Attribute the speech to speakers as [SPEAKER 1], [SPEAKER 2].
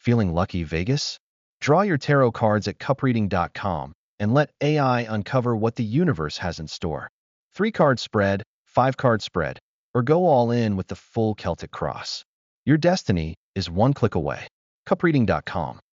[SPEAKER 1] Feeling lucky, Vegas? Draw your tarot cards at cupreading.com and let AI uncover what the universe has in store. 3-card spread, 5-card spread, or go all in with the full Celtic cross. Your destiny is one click away. cupreading.com